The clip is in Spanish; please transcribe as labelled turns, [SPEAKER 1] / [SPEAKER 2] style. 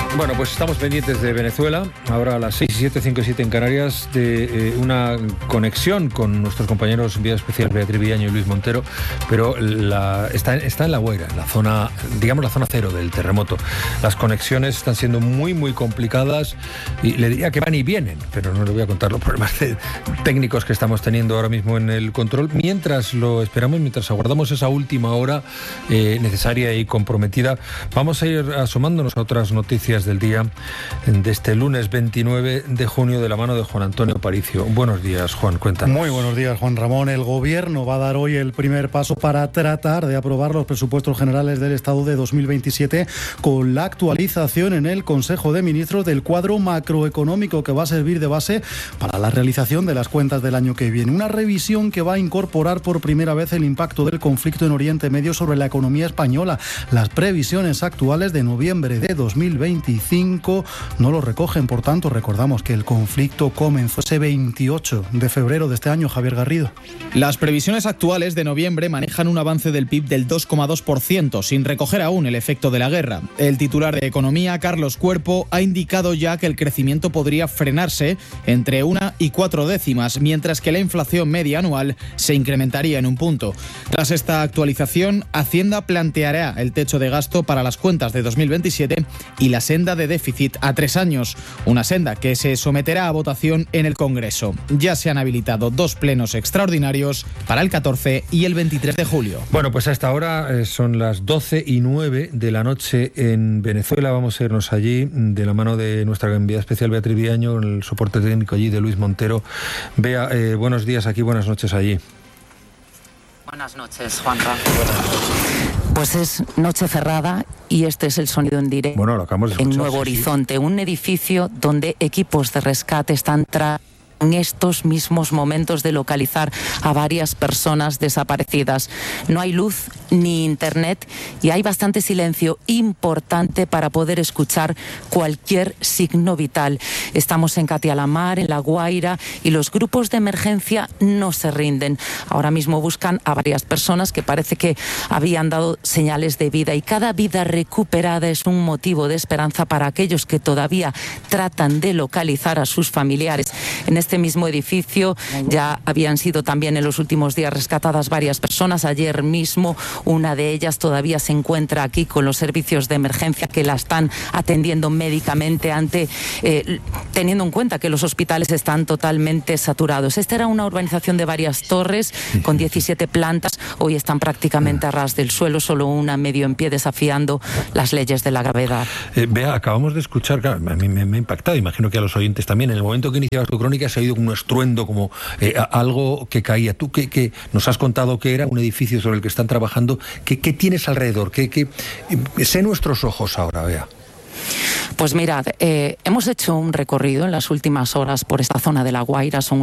[SPEAKER 1] Bueno, pues estamos pendientes de Venezuela, ahora a las 6 y 7, 5 y 7 en Canarias, de una conexión con nuestros compañeros enviado especial Beatriz Villaño y Luis Montero, pero está en La Guaira, la zona, digamos la zona cero del terremoto. Las conexiones están siendo muy, muy complicadas y le diría que van y vienen, pero no le voy a contar los problemas técnicos que estamos teniendo ahora mismo en el control. Mientras lo esperamos, mientras aguardamos esa última hora necesaria y comprometida, vamos a ir asomándonos a otras noticias del día de este lunes 29 de junio de la mano de Juan Antonio Aparicio. Buenos días, Juan, cuéntanos.
[SPEAKER 2] Muy buenos días, Juan Ramón. El Gobierno va a dar hoy el primer paso para tratar de aprobar los presupuestos generales del Estado de 2027 con la actualización en el Consejo de Ministros del cuadro macroeconómico que va a servir de base para la realización de las cuentas del año que viene. Una revisión que va a incorporar por primera vez el impacto del conflicto en Oriente Medio sobre la economía española. Las previsiones actuales de noviembre de 2025 no lo recogen, por tanto, recordamos que el conflicto comenzó ese 28 de febrero de este año. Javier Garrido.
[SPEAKER 3] Las previsiones actuales de noviembre manejan un avance del PIB del 2,2%, sin recoger aún el efecto de la guerra. El titular de Economía, Carlos Cuerpo, ha indicado ya que el crecimiento podría frenarse entre 1 y 4 décimas, mientras que la inflación media anual se incrementaría en 1 punto. Tras esta actualización, Hacienda planteará el techo de gasto para las cuentas de 2027 y la senda de déficit a 3 años, una senda que se someterá a votación en el Congreso. Ya se han habilitado 2 plenos extraordinarios para el 14 y el 23 de julio.
[SPEAKER 1] Bueno, pues a esta hora son las 12:09 de la noche en Venezuela. Vamos a irnos allí de la mano de nuestra enviada especial Beatriz Villaño, con el soporte técnico allí de Luis Montero. Bea, buenos días aquí, buenas noches allí.
[SPEAKER 4] Buenas noches, Juanra. Pues es noche cerrada y este es el sonido en directo en Nuevo Horizonte, un edificio donde equipos de rescate están en estos mismos momentos de localizar a varias personas desaparecidas. No hay luz ni internet y hay bastante silencio importante para poder escuchar cualquier signo vital. Estamos en Catialamar, en La Guaira, y los grupos de emergencia no se rinden. Ahora mismo buscan a varias personas que parece que habían dado señales de vida, y cada vida recuperada es un motivo de esperanza para aquellos que todavía tratan de localizar a sus familiares. En este mismo edificio ya habían sido también en los últimos días rescatadas varias personas. Ayer mismo una de ellas todavía se encuentra aquí con los servicios de emergencia que la están atendiendo médicamente teniendo en cuenta que los hospitales están totalmente saturados. Esta era una urbanización de varias torres con 17 plantas. Hoy están prácticamente a ras del suelo, solo una medio en pie, desafiando las leyes de la gravedad.
[SPEAKER 1] Vea, acabamos de escuchar, claro, a mí me ha impactado, imagino que a los oyentes también, en el momento que iniciabas tu crónica se ha oído un estruendo, como algo que caía. Tú que nos has contado que era un edificio sobre el que están trabajando, ¿qué tienes alrededor? Sé nuestros ojos ahora, Bea.
[SPEAKER 4] Pues mirad, hemos hecho un recorrido en las últimas horas por esta zona de La Guaira. Son